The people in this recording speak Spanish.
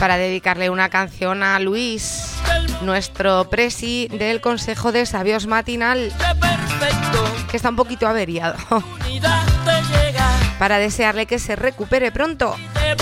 para dedicarle una canción a Luis, nuestro presi del Consejo de Sabios Matinal, que está un poquito averiado, para desearle que se recupere pronto.